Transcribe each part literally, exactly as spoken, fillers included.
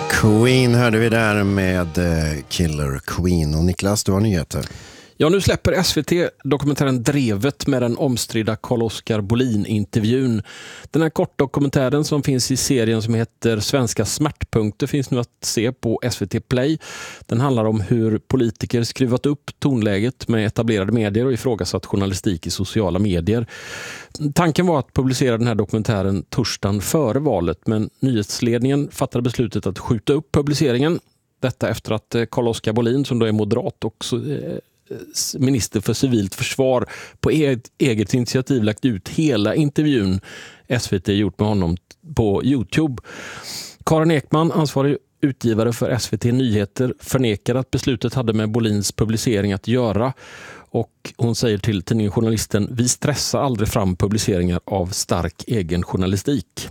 Queen hörde vi där med Killer Queen. Och Niklas, du har nyheter. Ja, nu släpper S V T dokumentären Drevet med den omstridda Carl-Oskar Bolin-intervjun. Den här kortdokumentären som finns i serien som heter Svenska smärtpunkter finns nu att se på S V T Play. Den handlar om hur politiker skruvat upp tonläget med etablerade medier och ifrågasatt journalistik i sociala medier. Tanken var att publicera den här dokumentären torsdagen före valet, men nyhetsledningen fattade beslutet att skjuta upp publiceringen. Detta efter att Carl-Oskar Bolin, som då är moderat och minister för civilt försvar, på eget initiativ lagt ut hela intervjun S V T gjort med honom på YouTube. Karin Ekman, ansvarig utgivare för S V T Nyheter, förnekar att beslutet hade med Bolins publicering att göra, och hon säger till tidningen Journalisten: vi stressar aldrig fram publiceringar av stark egen journalistik.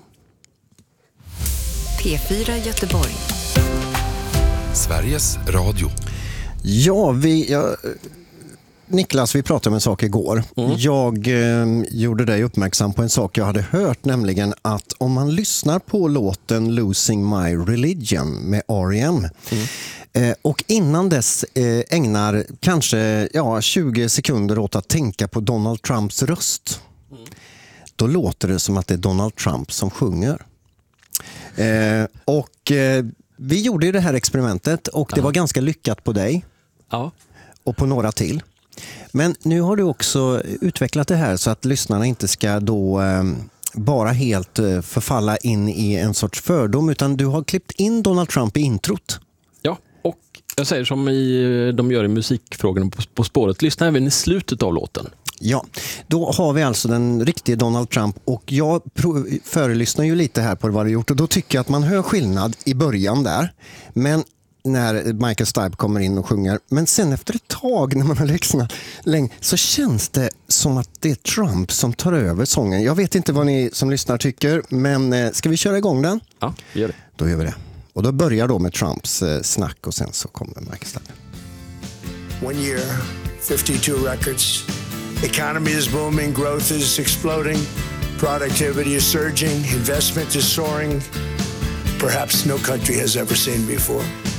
P fyra Göteborg. Sveriges Radio. Ja, vi... Ja, Niklas, vi pratade om en sak igår. Mm. Jag eh, gjorde dig uppmärksam på en sak jag hade hört, nämligen att om man lyssnar på låten Losing My Religion med R E M mm. eh, och innan dess eh, ägnar kanske ja, tjugo sekunder åt att tänka på Donald Trumps röst, mm. då låter det som att det är Donald Trump som sjunger. Eh, och eh, vi gjorde ju det här experimentet och det ja. var ganska lyckat på dig. Ja. Och på några till. Men nu har du också utvecklat det här så att lyssnarna inte ska då eh, bara helt eh, förfalla in i en sorts fördom, utan du har klippt in Donald Trump i introt. Ja, och jag säger som i, de gör i musikfrågorna på, på spåret. Lyssna även i slutet av låten. Ja, då har vi alltså den riktiga Donald Trump, och jag pro- förelyssnar ju lite här på vad du gjort, och då tycker jag att man hör skillnad i början där. Men när Michael Stipe kommer in och sjunger. Men sen efter ett tag när man har lyssnat länge så känns det som att det är Trump som tar över sången. Jag vet inte vad ni som lyssnar tycker, men eh, ska vi köra igång den? Ja, vi gör det. Då gör vi det. Och då börjar då med Trumps eh, snack och sen så kommer Michael Stipe. One year, fifty-two records. Economy is booming, growth is exploding, productivity is surging, investment is soaring. Perhaps no country has ever seen before.